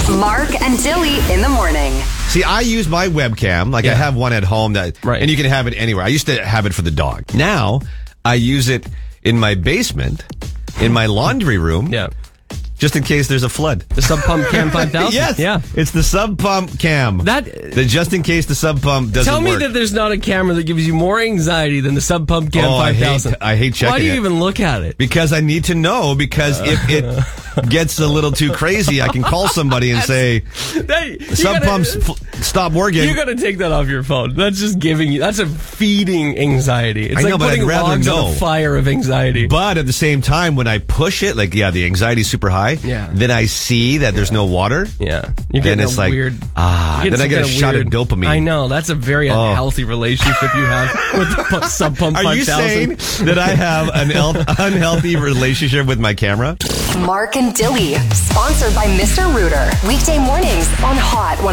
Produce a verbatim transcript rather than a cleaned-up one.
Mark and Dilly in the morning. See, I use my webcam. Like, Yeah. I have one at home that, Right. and you can have it anywhere. I used to have it for the dog. Now, I use it in my basement, in my laundry room. Yeah. Just in case there's a flood. The Sub Pump Cam five thousand? Yes. Yeah. It's the sub pump cam. That- that just in case the sub pump doesn't Tell me work. that there's not a camera that gives you more anxiety than the Sub Pump Cam Oh, I five hate- thousand. I hate checking Why do you it. even look at it? Because I need to know, because if it gets a little too crazy, I can call somebody and say, That, you sub gotta- pumps f- stop working. You got to take that off your phone. That's just giving you. That's a feeding anxiety. It's I like know, but putting I'd rather logs on know. a fire of anxiety. But at the same time, when I push it, like, yeah, the anxiety's super high. Yeah. Then I see that there's no water. Yeah, you're Then getting it's a like, weird. ah, you're then I getting get a some shot kinda of dopamine. I know that's a very Oh. unhealthy relationship you have with the pu- Sub Pump Are five you thousand. saying that I have an el- unhealthy relationship with my camera? Mark and Dilly, sponsored by Mister Rooter. Weekday mornings on Hot